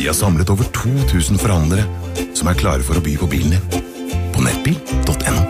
Vi har samlet over 2000 forhandlere som er klare for å by på bilen din. På nettbil.no.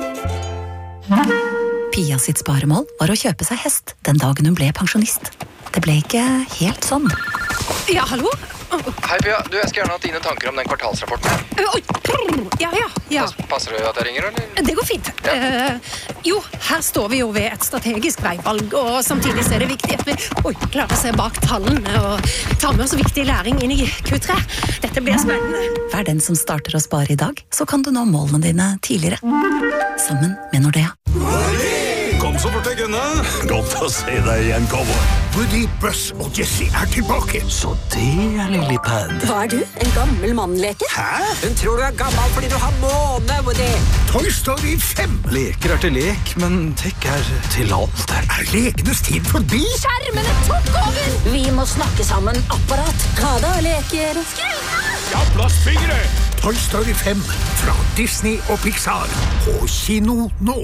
Pia sitt sparemål var å kjøpe seg hest den dagen hun ble pensjonist. Det ble ikke helt sånn. Ja, hallo? Hei Pia, jeg skal gjerne ha dine tanker om den kvartalsrapporten. Oi, ja. Passer det at jeg ringer, eller? Det går fint. Jo, her står vi jo ved et strategisk veivalg, og samtidig er det viktig at vi klarer å se bak tallene og ta med oss viktig læring inn i Q3. Dette blir spennende. Vær den som starter å spare i dag, så kan du nå målene dine tidligere. Sammen med Nordea. Kom så fort jeg kunne. Godt å se deg igjen, cowboy. Woody, Buzz og Jessie er tilbake. Så det er Lillipad. Hva er du? En gammel mannleke? Hæ? Hun tror du er gammel fordi du har måne, Woody. Toy Story 5. Leker er til lek, men tech er til alt. Er lekenes tid forbi? Skjermene tok over! Vi må snakke sammen, apparat. Ha da, leker. Ja, plastfingre! Toy Story 5 fra Disney og Pixar. På kino nå.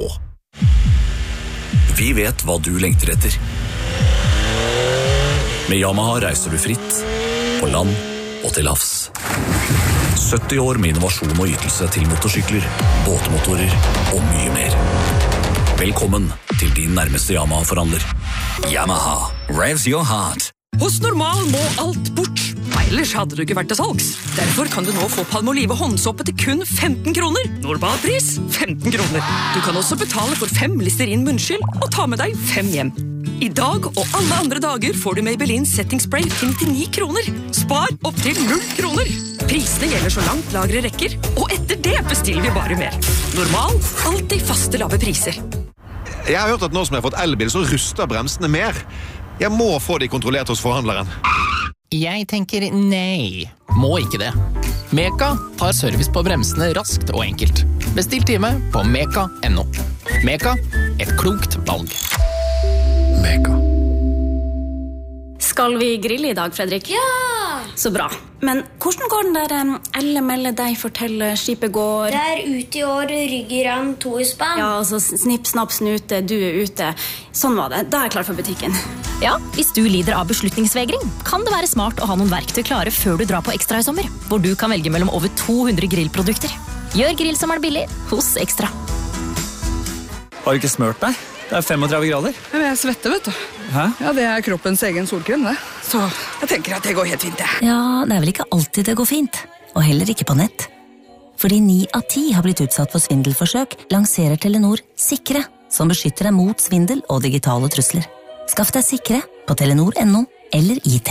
Vi vet hva du lengter etter. Med Yamaha reiser du fritt, på land og til havs. 70 år med innovasjon og ytelse til motorsykler, båtmotorer og mye mer. Velkommen til din nærmeste Yamaha-forhandler. Yamaha, revs your heart. Hos Normal må alt bort. Ellers hadde du ikke vært til salgs. Derfor kan du nå få Palmolive håndsoppe til kun 15 kroner. Normalpris 15 kroner. Du kan også betale for 5 Listerin munnskyld og ta med deg 5 hjem. I dag og alle andre dager får du Maybelline Setting Spray til 99 kroner. Spar opp til 0 kroner. Prisene gjelder så langt lagre rekker, og etter det bestiller vi bare mer. Normal, alltid faste lave priser. Jeg har hørt at nå som jeg har fått elbil, så ruster bremsene mer. Jeg må få de kontrollert hos forhandleren. Jeg tenker nei, må ikke det. Meka tar service på bremsene raskt og enkelt. Bestill time på meka.no. Meka, et klokt valg. Meka. Skal vi grille i dag, Fredrik? Ja! Så bra. Men hvordan går den der elle-melle deg fortelle skipet går? Det er ute i år, ryggeran, 2 i spann. Ja, altså snipp, snapp, snute, du er ute. Sånn var det. Da er jeg klar for butikken. Ja, hvis du lider av beslutningsvegring, kan det være smart å ha noen verktøy klare før du drar på Ekstra i sommer, hvor du kan velge mellom over 200 grillprodukter. Gjør grillsommeren billig hos Ekstra. Har du ikke smørt deg? Det er 35 grader. Men jeg svetter, vet du. Hæ? Ja, det er kroppens egen solkrem, det. Så jeg tenker at det går helt fint, det. Ja, det er vel ikke alltid det går fint. Og heller ikke på nett. Fordi 9 av 10 har blitt utsatt for svindelforsøk, lanserer Telenor Sikre, som beskytter deg mot svindel og digitale trusler. Skaff deg Sikre på telenor.no eller i